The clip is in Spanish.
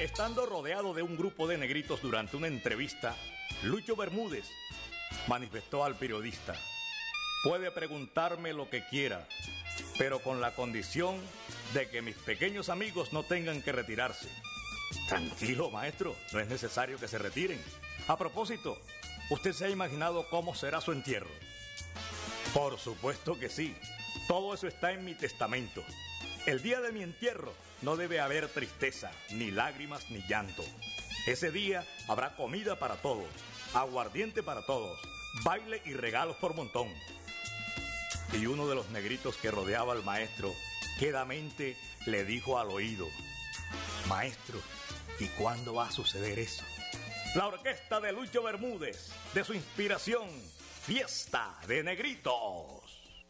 Estando rodeado de un grupo de negritos durante una entrevista, Lucho Bermúdez manifestó al periodista: puede preguntarme lo que quiera, pero con la condición de que mis pequeños amigos no tengan que retirarse. Tranquilo, maestro, no es necesario que se retiren. A propósito, ¿usted se ha imaginado cómo será su entierro? Por supuesto que sí. Todo eso está en mi testamento. El día de mi entierro no debe haber tristeza, ni lágrimas, ni llanto. Ese día habrá comida para todos, aguardiente para todos, baile y regalos por montón. Y uno de los negritos que rodeaba al maestro quedamente le dijo al oído: maestro, ¿y cuándo va a suceder eso? La orquesta de Lucho Bermúdez, de su inspiración, Fiesta de Negritos.